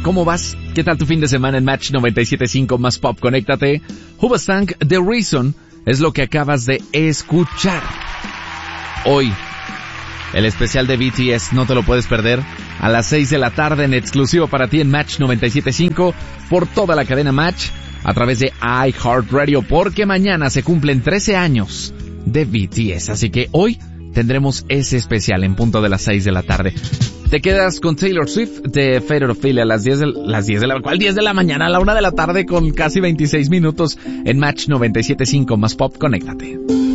¿Cómo vas? ¿Qué tal tu fin de semana en Match 97.5 más Pop? Conéctate. Hoobastank, The Reason, es lo que acabas de escuchar. Hoy, el especial de BTS, no te lo puedes perder, a las 6 de la tarde en exclusivo para ti en Match 97.5 por toda la cadena Match a través de iHeartRadio, porque mañana se cumplen 13 años de BTS, así que hoy tendremos ese especial en punto de las 6 de la tarde. Te quedas con Taylor Swift de Fate of Ophelia a las 10 de la mañana, a la 1 de la tarde con casi 26 minutos en Match 97.5 más Pop. Conéctate.